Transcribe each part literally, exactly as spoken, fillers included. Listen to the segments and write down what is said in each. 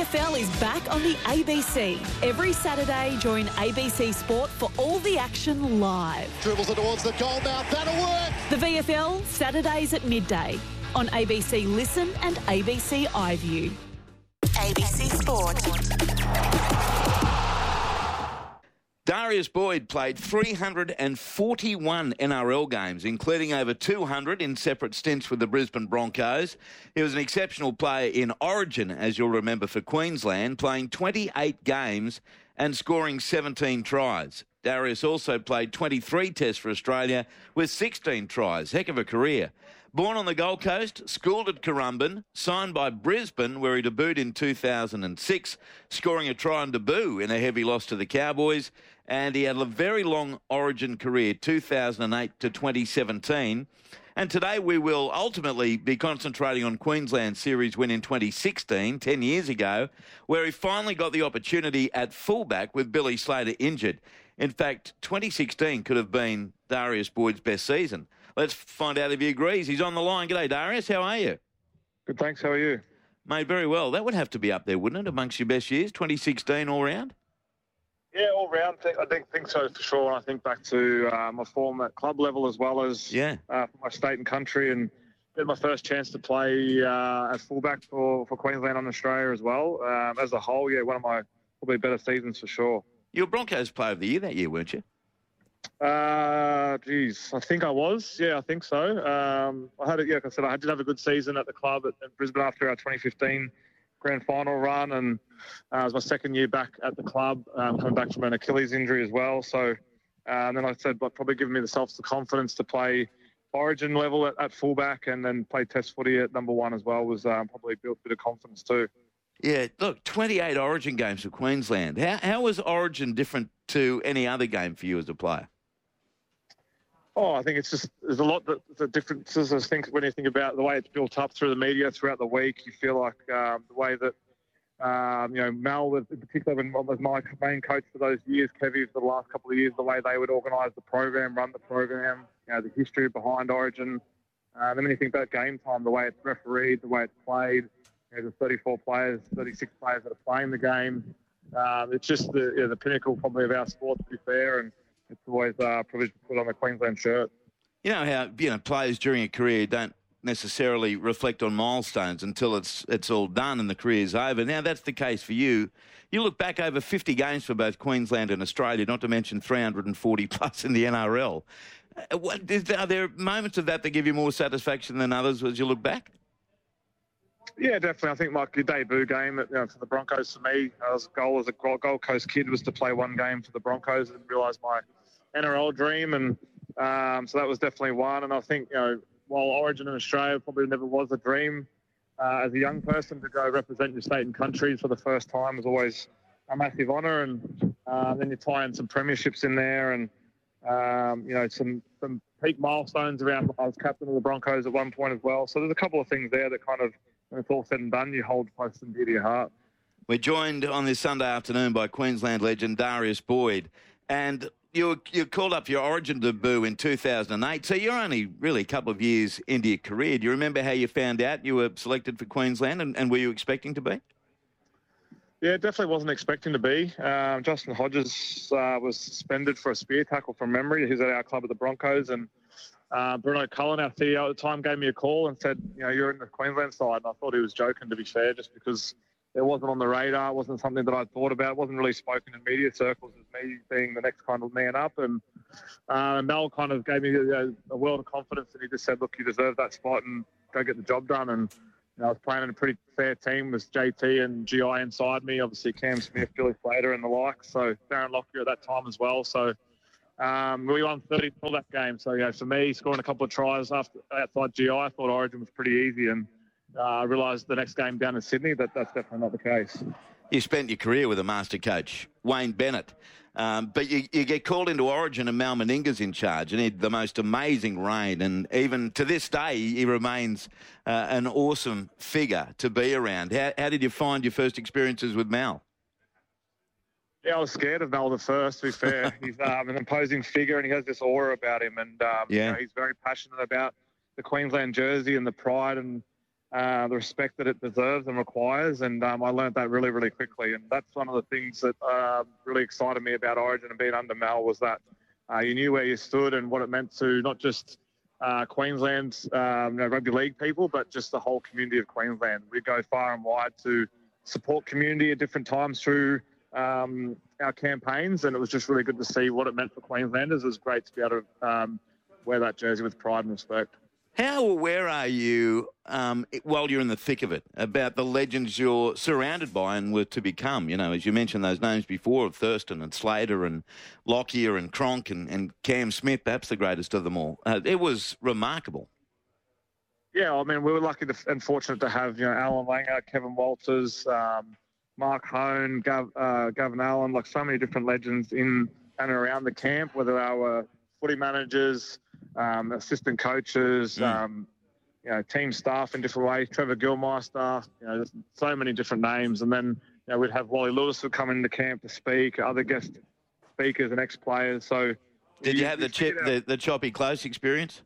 F L is back on the A B C. Every Saturday, join A B C Sport for all the action live. Dribbles it towards the goal mouth. That'll work. The V F L, Saturdays at midday on A B C Listen and A B C iView. A B C Sport. Darius Boyd played three hundred forty-one N R L games, including over two hundred in separate stints with the Brisbane Broncos. He was an exceptional player in Origin, as you'll remember, for Queensland, playing twenty-eight games and scoring seventeen tries. Darius also played twenty-three tests for Australia with sixteen tries. Heck of a career. Born on the Gold Coast, schooled at Currumbin, signed by Brisbane, where he debuted in two thousand six, scoring a try on debut in a heavy loss to the Cowboys. And he had a very long Origin career, two thousand eight to twenty seventeen. And today we will ultimately be concentrating on Queensland's series win in twenty sixteen, ten years ago, where he finally got the opportunity at fullback with Billy Slater injured. In fact, twenty sixteen could have been Darius Boyd's best season. Let's find out if he agrees. He's on the line. G'day, Darius. How are you? Good, thanks. How are you? Mate, very well. That would have to be up there, wouldn't it, amongst your best years, twenty sixteen all round? Yeah, all round. I think think so for sure. And I think back to uh, my form at club level as well as yeah. uh, for my state and country, and get my first chance to play uh, as fullback for, for Queensland and Australia as well. Um, as a whole, yeah, one of my probably better seasons for sure. You were Broncos Player of the Year that year, weren't you? Uh, geez, I think I was. Yeah, I think so. Um, I had, a, yeah, like I said, I did have a good season at the club at, at Brisbane after our twenty fifteen grand final run, and uh, it was my second year back at the club, um, coming back from an Achilles injury as well. So, uh, and then I said, but probably giving me the self the confidence to play Origin level at, at fullback, and then play Test footy at number one as well was um, probably built a bit of confidence too. Yeah, look, twenty-eight Origin games for Queensland. How how was Origin different to any other game for you as a player? Oh, I think it's just, there's a lot that the differences. I think when you think about the way it's built up through the media throughout the week, you feel like um, the way that, um, you know, Mel, in particular, when was my main coach for those years, Kevy for the last couple of years, the way they would organise the program, run the program, you know, the history behind Origin. Uh, then when you think about game time, the way it's refereed, the way it's played, you know, there's thirty-four players, thirty-six players that are playing the game. Um, it's just the, you know, the pinnacle probably of our sport, to be fair, and it's always uh, privileged to put on a Queensland shirt. You know how you know players during a career don't necessarily reflect on milestones until it's it's all done and the career's over. Now that's the case for you. You look back over fifty games for both Queensland and Australia, not to mention three hundred forty plus in the N R L. Uh, what, is, are there moments of that that give you more satisfaction than others as you look back? Yeah, definitely. I think my debut game you know, for the Broncos for me, as a goal as a Gold Coast kid was to play one game for the Broncos and realise my N R L dream, and um, so that was definitely one. And I think you know, while Origin in Australia probably never was a dream, uh, as a young person to go represent your state and country for the first time was always a massive honour. And uh, then you tie in some premierships in there, and um, you know some some peak milestones around. I was captain of the Broncos at one point as well. So there's a couple of things there that kind of, when it's all said and done, you hold close and dear to your heart. We're joined on this Sunday afternoon by Queensland legend Darius Boyd. And you were, you called up your Origin debut in two thousand eight, so you're only really a couple of years into your career. Do you remember how you found out you were selected for Queensland, and, and were you expecting to be? Yeah, definitely wasn't expecting to be. Um, Justin Hodges uh, was suspended for a spear tackle from memory. He was at our club at the Broncos, and Uh, Bruno Cullen, our C E O at the time, gave me a call and said, you know, you're in the Queensland side. And I thought he was joking, to be fair, just because it wasn't on the radar. It wasn't something that I thought about. It wasn't really spoken in media circles as me being the next kind of man up. And uh, Mel kind of gave me a, a world of confidence, and he just said, look, you deserve that spot and go get the job done. And you know, I was playing in a pretty fair team with J T and G I inside me, obviously Cam Smith, Billy Slater and the like. So Darren Lockyer at that time as well. So Um, we won thirty for that game. So, you know, for me, scoring a couple of tries after outside G I, I thought Origin was pretty easy. And uh, I realised the next game down in Sydney that that's definitely not the case. You spent your career with a master coach, Wayne Bennett. Um, but you, you get called into Origin and Mal Meninga's in charge, and he had the most amazing reign. And even to this day, he remains uh, an awesome figure to be around. How, how did you find your first experiences with Mal? Yeah, I was scared of Mel the first, to be fair. He's um, an imposing figure, and he has this aura about him. And um, yeah. you know, he's very passionate about the Queensland jersey and the pride. And uh, the respect that it deserves and requires. And um, I learned that really, really quickly. And that's one of the things that uh, really excited me about Origin and being under Mel was that uh, you knew where you stood and what it meant to not just uh, Queensland um, you know, rugby league people, but just the whole community of Queensland. We go far and wide to support community at different times through um, our campaigns, and it was just really good to see what it meant for Queenslanders. It was great to be able to um, wear that jersey with pride and respect. How aware are you, um, while you're in the thick of it, about the legends you're surrounded by and were to become? You know, as you mentioned those names before of Thurston and Slater and Lockyer and Cronk and, and Cam Smith, perhaps the greatest of them all. Uh, it was remarkable. Yeah, I mean, we were lucky to, and fortunate to have, you know, Alan Langer, Kevin Walters, um, Mark Hone, Gav, uh, Gavin Allen, like so many different legends in and around the camp, whether they were footy managers, um, assistant coaches, mm. um, you know, team staff in different ways. Trevor Gilmeister, you know, there's so many different names. And then, you know, we'd have Wally Lewis would come into camp to speak, other guest speakers and ex-players. So, did you, you have the chip, the, the choppy close experience?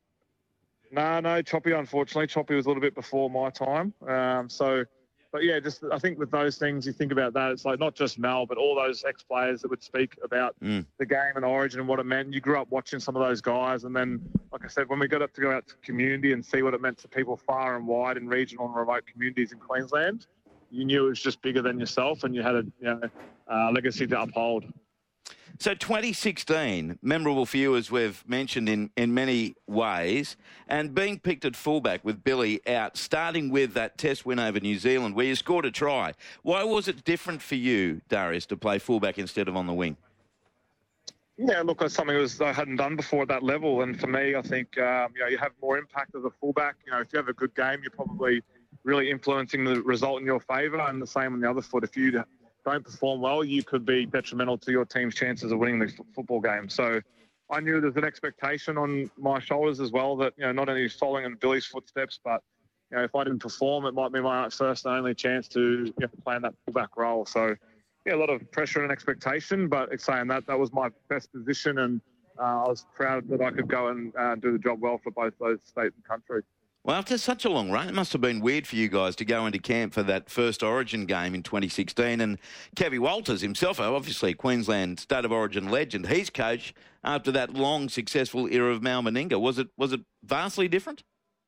No, no, Choppy, unfortunately. Choppy was a little bit before my time. Um, so, but yeah, just I think with those things, you think about that. It's like not just Mel, but all those ex-players that would speak about mm. the game and Origin and what it meant. You grew up watching some of those guys. And then, like I said, when we got up to go out to community and see what it meant to people far and wide in regional and remote communities in Queensland, you knew it was just bigger than yourself and you had a you know, uh, legacy to uphold. So twenty sixteen, memorable for you, as we've mentioned in, in many ways, and being picked at fullback with Billy out, starting with that test win over New Zealand where you scored a try. Why was it different for you, Darius, to play fullback instead of on the wing? Yeah, look, it's something that was, I hadn't done before at that level. And for me, I think, um, you know, you have more impact as a fullback. You know, if you have a good game, you're probably really influencing the result in your favour, and the same on the other foot. If you don't perform well, you could be detrimental to your team's chances of winning the f- football game. So I knew there's an expectation on my shoulders as well that, you know, not only following in Billy's footsteps, but, you know, if I didn't perform, it might be my first and only chance to you know, play in that fullback role. So, yeah, a lot of pressure and expectation, but it's saying that that was my best position, and uh, I was proud that I could go and uh, do the job well for both those states and country. Well, after such a long run, it must have been weird for you guys to go into camp for that first Origin game in twenty sixteen. And Kevy Walters himself, obviously a Queensland State of Origin legend, he's coach after that long, successful era of Mal Meninga. Was it was it vastly different?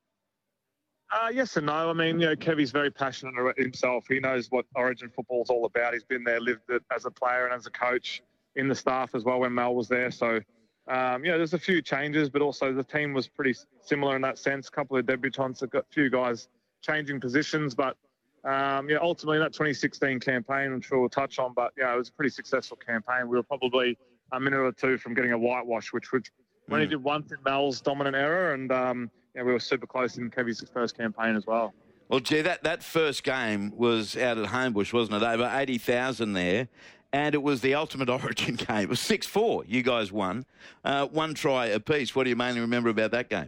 Uh, yes and no. I mean, you know, Kevy's very passionate himself. He knows what Origin football is all about. He's been there, lived it as a player and as a coach in the staff as well when Mal was there. So, Um, you know, there's a few changes, but also the team was pretty similar in that sense. A couple of debutants, a few guys changing positions, but um, yeah, ultimately that twenty sixteen campaign, I'm sure we'll touch on, but yeah, it was a pretty successful campaign. We were probably a minute or two from getting a whitewash, which which we only mm. did once in Mel's dominant era, and um, yeah, we were super close in Kevy's first campaign as well. Well, gee, that, that first game was out at Homebush, wasn't it? Over eighty thousand there. And it was the ultimate Origin game. It was six four. You guys won. Uh, one try apiece. What do you mainly remember about that game?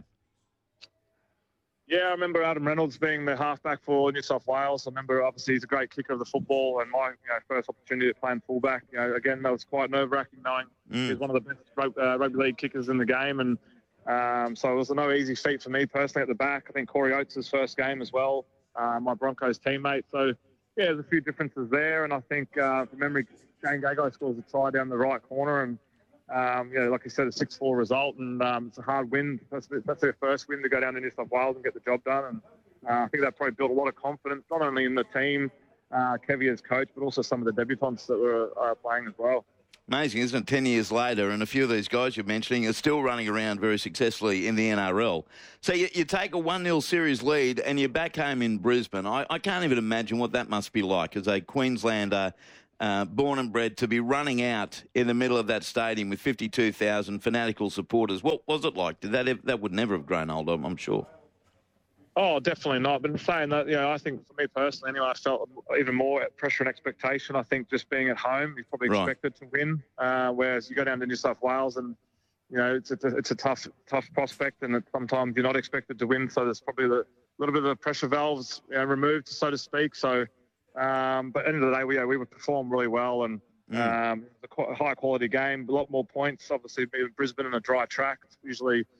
Yeah, I remember Adam Reynolds being the halfback for New South Wales. I remember, obviously, he's a great kicker of the football, and my you know, first opportunity to play in fullback. You know, again, that was quite nerve-wracking knowing mm. he's one of the best rugby, uh, rugby league kickers in the game. And um, so it was no easy feat for me personally at the back. I think Corey Oates' first game as well, uh, my Broncos teammate. So, yeah, there's a few differences there. And I think, uh, from memory, Shane Gagai scores a try down the right corner, and um, you know, like I said, a six four result, and um, it's a hard win. That's, that's their first win to go down to New South Wales and get the job done, and uh, I think that probably built a lot of confidence, not only in the team, uh, Kevy as coach, but also some of the debutants that were uh, playing as well. Amazing, isn't it? Ten years later, and a few of these guys you're mentioning are still running around very successfully in the N R L. So you, you take a one nil series lead and you're back home in Brisbane. I, I can't even imagine what that must be like as a Queenslander, Uh, born and bred, to be running out in the middle of that stadium with fifty-two thousand fanatical supporters. What was it like? Did that ever, that would never have grown old, I'm sure. Oh, definitely not. But in saying that, you know, I think for me personally, anyway, I felt even more pressure and expectation. I think just being at home, you probably right. expected to win. Uh, whereas you go down to New South Wales, and you know, it's a, it's a tough, tough prospect, and it, sometimes you're not expected to win. So there's probably a little bit of the pressure valves you know, removed, so to speak. So. Um, but at the end of the day, we, yeah, we would perform really well, and mm. um, a high quality game, a lot more points. Obviously, being Brisbane and a dry track, it's usually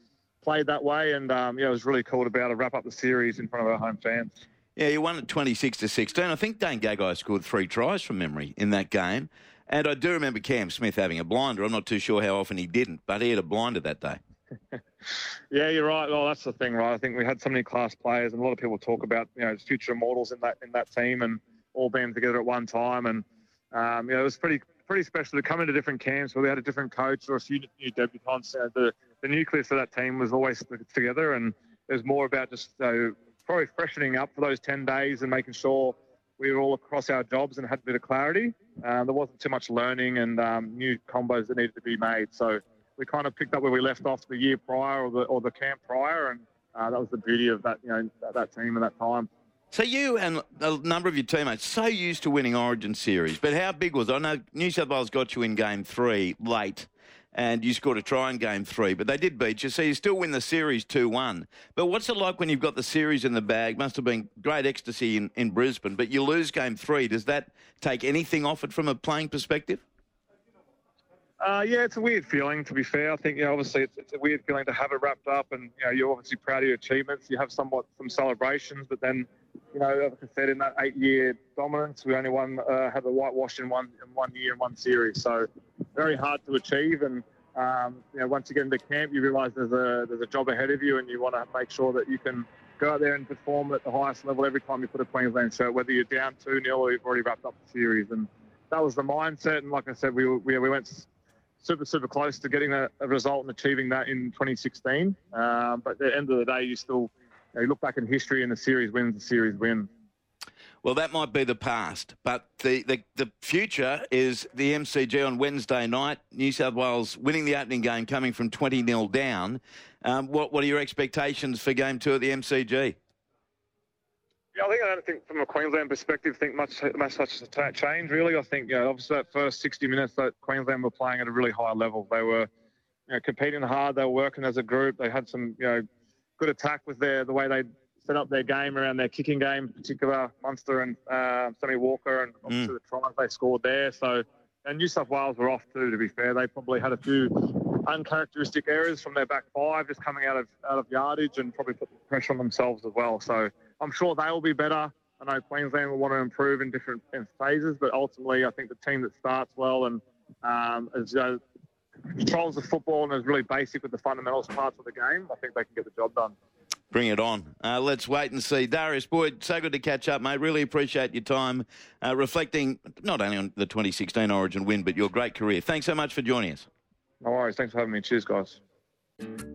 played that way, and um, yeah, it was really cool to be able to wrap up the series in front of our home fans. Yeah, you won at twenty-six to sixteen. I think Dane Gagai scored three tries from memory in that game. And I do remember Cam Smith having a blinder. I'm not too sure how often he didn't, but he had a blinder that day. Yeah, you're right. Well, that's the thing, right? I think we had so many class players, and a lot of people talk about, you know, future immortals in that in that team, and all being together at one time. And um, you know, it was pretty pretty special to come into different camps where we had a different coach or a few new debutants. Uh, the the nucleus of that team was always together, and it was more about just uh, probably freshening up for those ten days and making sure we were all across our jobs and had a bit of clarity. Uh, there wasn't too much learning and um, new combos that needed to be made. So we kind of picked up where we left off the year prior or the, or the camp prior, and uh, that was the beauty of that, you know, that, that team at that time. So you and a number of your teammates so used to winning Origin series, but how big was it? I know New South Wales got you in game three late, and you scored a try in game three, but they did beat you, so you still win the series two one. But what's it like when you've got the series in the bag? Must have been great ecstasy in, in Brisbane, but you lose game three. Does that take anything off it from a playing perspective? Uh, yeah, it's a weird feeling, to be fair. I think, you know, obviously it's, it's a weird feeling to have it wrapped up, and, you know, you're obviously proud of your achievements. You have somewhat some celebrations, but then, you know, like I said, in that eight-year dominance, we only won, uh, had the whitewash in one in one year in one series. So very hard to achieve. And, um, you know, once you get into camp, you realise there's a there's a job ahead of you, and you want to make sure that you can go out there and perform at the highest level every time you put a Queensland shirt, whether you're down two nil or you've already wrapped up the series. And that was the mindset. And like I said, we we, we went super, super close to getting a, a result and achieving that in twenty sixteen. Um, but at the end of the day, you still you, know, you look back in history and the series wins, the series win. Well, that might be the past, but the, the, the future is the M C G on Wednesday night. New South Wales winning the opening game, coming from twenty nil down. Um, what, what are your expectations for game two at the M C G? Yeah, I think I don't think from a Queensland perspective, think much much such a change really. I think, you know, obviously that first sixty minutes that Queensland were playing at a really high level. They were, you know, competing hard. They were working as a group. They had some, you know, good attack with their the way they set up their game around their kicking game, in particular Munster and uh, Sammy Walker, and obviously mm. the tries they scored there. So, and New South Wales were off too. To be fair, they probably had a few uncharacteristic errors from their back five, just coming out of out of yardage, and probably put pressure on themselves as well. So I'm sure they will be better. I know Queensland will want to improve in different in phases, but ultimately I think the team that starts well and um, is, uh, controls the football and is really basic with the fundamentals parts of the game, I think they can get the job done. Bring it on. Uh, let's wait and see. Darius Boyd, so good to catch up, mate. Really appreciate your time uh, reflecting not only on the twenty sixteen Origin win, but your great career. Thanks so much for joining us. No worries. Thanks for having me. Cheers, guys.